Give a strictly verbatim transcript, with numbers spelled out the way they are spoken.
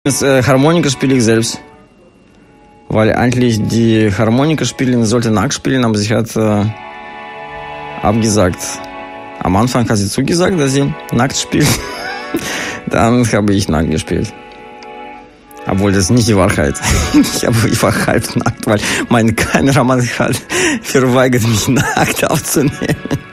Das, äh, Harmonika spiele ich selbst. Weil eigentlich die Harmonikaspielerin sollte nackt spielen, aber sie hat äh, abgesagt. Am Anfang hat sie zugesagt, dass sie nackt spielt. Dann habe ich nackt gespielt. Obwohl, das ist nicht die Wahrheit. Ich, habe, ich war halb nackt, weil mein Kameramann hat verweigert, mich nackt aufzunehmen.